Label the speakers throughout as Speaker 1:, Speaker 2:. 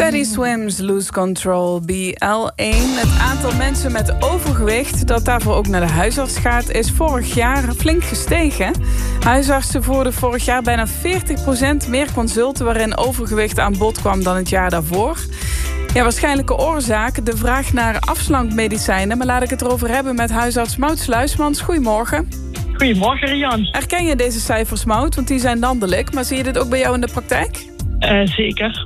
Speaker 1: Teddy Swims, Lose Control, BL1. Het aantal mensen met overgewicht dat daarvoor ook naar de huisarts gaat, is vorig jaar flink gestegen. Huisartsen voerden vorig jaar bijna 40% meer consulten waarin overgewicht aan bod kwam dan het jaar daarvoor. Ja, waarschijnlijke oorzaak, de vraag naar afslankmedicijnen. Maar laat ik het erover hebben met huisarts Maud Sluismans. Goedemorgen.
Speaker 2: Goedemorgen, Rian.
Speaker 1: Herken je deze cijfers, Maud? Want die zijn landelijk. Maar zie je dit ook bij jou in de praktijk?
Speaker 2: Zeker.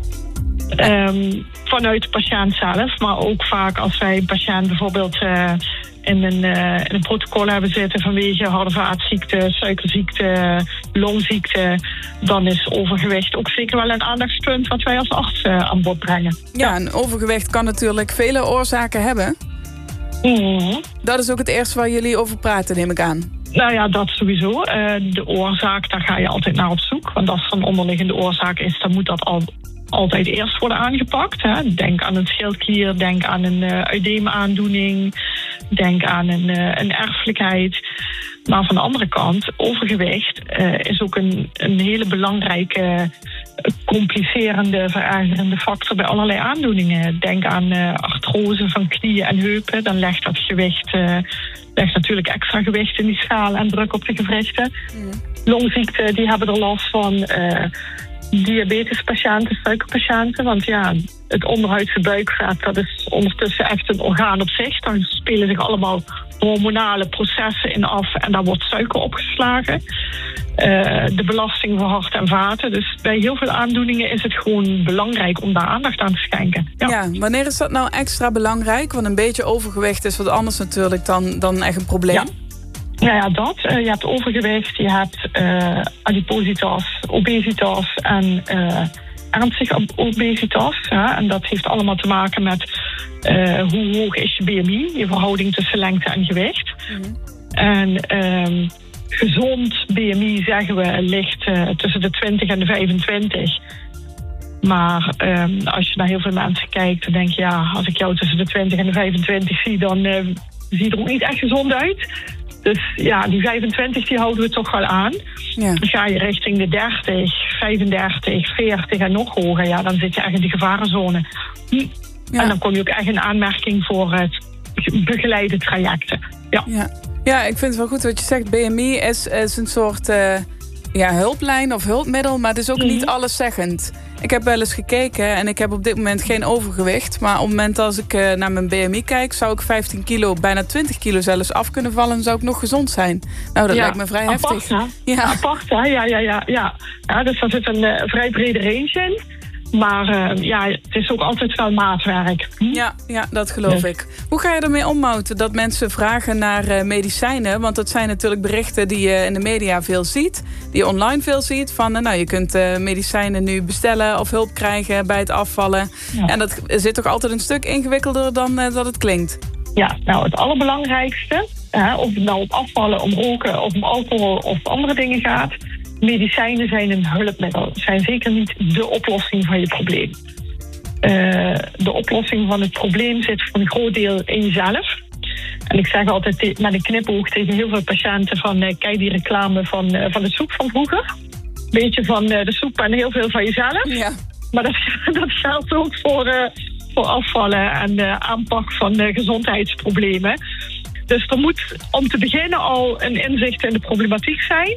Speaker 2: Vanuit de patiënt zelf, maar ook vaak als wij een patiënt bijvoorbeeld in een protocol hebben zitten vanwege harde vaatziekte, suikerziekte, longziekte, dan is overgewicht ook zeker wel een aandachtspunt wat wij als arts aan bod brengen.
Speaker 1: Ja, en overgewicht kan natuurlijk vele oorzaken hebben.
Speaker 2: Mm-hmm.
Speaker 1: Dat is ook het eerste waar jullie over praten, neem ik aan.
Speaker 2: Nou ja, dat sowieso. De oorzaak, daar ga je altijd naar op zoek. Want als er een onderliggende oorzaak is, dan moet dat altijd eerst worden aangepakt. Hè. Denk aan een schildklier, denk aan een udeemaandoening, denk aan een erfelijkheid. Maar van de andere kant, overgewicht is ook een hele belangrijke, complicerende, verergerende factor bij allerlei aandoeningen. Denk aan artrose van knieën en heupen. Dan legt dat gewicht legt natuurlijk extra gewicht in die schaal en druk op de gewrichten. Longziekten, die hebben er last van. Diabetespatiënten, suikerpatiënten. Want ja, het onderhuidse buikvet, dat is ondertussen echt een orgaan op zich. Daar spelen zich allemaal hormonale processen in af en daar wordt suiker opgeslagen. De belasting voor hart en vaten. Dus bij heel veel aandoeningen is het gewoon belangrijk om daar aandacht aan te schenken.
Speaker 1: Ja, wanneer is dat nou extra belangrijk? Want een beetje overgewicht is wat anders natuurlijk dan echt een probleem.
Speaker 2: Ja. Nou ja, dat. Je hebt overgewicht, je hebt adipositas, obesitas en ernstige obesitas. Ja, en dat heeft allemaal te maken met hoe hoog is je BMI, je verhouding tussen lengte en gewicht. En gezond BMI, zeggen we, ligt tussen de 20 en de 25. Maar als je naar heel veel mensen kijkt, dan denk je, ja, als ik jou tussen de 20 en de 25 zie, dan zie je er ook niet echt gezond uit. Dus ja, die 25 die houden we toch wel aan. Ja. Dan ga je richting de 30, 35, 40 en nog hoger. Ja, dan zit je echt in de gevarenzone. Ja. En dan kom je ook echt in aanmerking voor het begeleide trajecten.
Speaker 1: Ja, ik vind het wel goed wat je zegt. BMI is een soort hulplijn of hulpmiddel, maar het is ook niet alleszeggend. Ik heb wel eens gekeken en ik heb op dit moment geen overgewicht. Maar op het moment als ik naar mijn BMI kijk, zou ik 15 kilo, bijna 20 kilo zelfs af kunnen vallen en zou ik nog gezond zijn. Nou, dat lijkt me vrij heftig.
Speaker 2: Hè? Ja, apart, hè? Ja, dus daar zit een vrij brede range in. Maar het is ook altijd wel maatwerk.
Speaker 1: Ja, dat geloof ik. Hoe ga je ermee om, Maud, dat mensen vragen naar medicijnen? Want dat zijn natuurlijk berichten die je in de media veel ziet. Die je online veel ziet. Van, je kunt medicijnen nu bestellen of hulp krijgen bij het afvallen. Ja. En dat zit toch altijd een stuk ingewikkelder dan dat het klinkt? Ja,
Speaker 2: nou, het allerbelangrijkste, of het nou om afvallen, om roken of om alcohol of andere dingen gaat, medicijnen zijn een hulpmiddel. Zijn zeker niet de oplossing van je probleem. De oplossing van het probleem zit voor een groot deel in jezelf. En ik zeg altijd met een knipoog tegen heel veel patiënten van kijk die reclame van de soep van vroeger. Beetje van de soep en heel veel van jezelf. Ja. Maar dat geldt ook voor afvallen en aanpak van gezondheidsproblemen. Dus er moet om te beginnen al een inzicht in de problematiek zijn.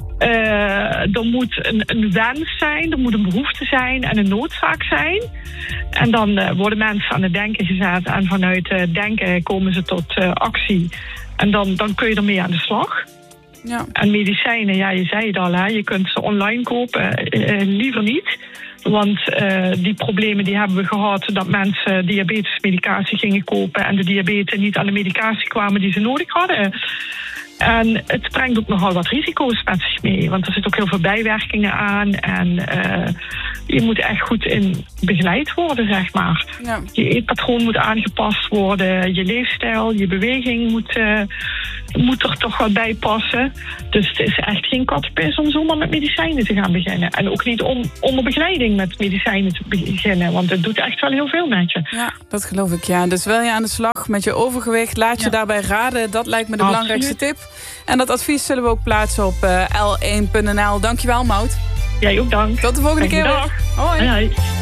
Speaker 2: Er moet een wens zijn, er moet een behoefte zijn en een noodzaak zijn. En dan worden mensen aan het denken gezet en vanuit denken komen ze tot actie. En dan kun je ermee aan de slag. Ja. En medicijnen, ja, je zei het al, hè, je kunt ze online kopen, liever niet. Want die problemen die hebben we gehad dat mensen diabetesmedicatie gingen kopen en de diabetes niet aan de medicatie kwamen die ze nodig hadden. En het brengt ook nogal wat risico's met zich mee. Want er zitten ook heel veel bijwerkingen aan. En je moet echt goed in begeleid worden, zeg maar. Ja. Je eetpatroon moet aangepast worden. Je leefstijl, je beweging moet er toch wat bij passen. Dus het is echt geen kattenpis om zomaar met medicijnen te gaan beginnen. En ook niet om onder begeleiding met medicijnen te beginnen. Want het doet echt wel heel veel met je.
Speaker 1: Ja, dat geloof ik, ja. Dus wil je aan de slag met je overgewicht, laat je daarbij raden. Dat lijkt me de belangrijkste tip. En dat advies zullen we ook plaatsen op l1.nl. Dankjewel, Maud.
Speaker 2: Jij ook, dank.
Speaker 1: Tot de volgende keer.
Speaker 2: Dag.
Speaker 1: Hoi.
Speaker 2: Hoi.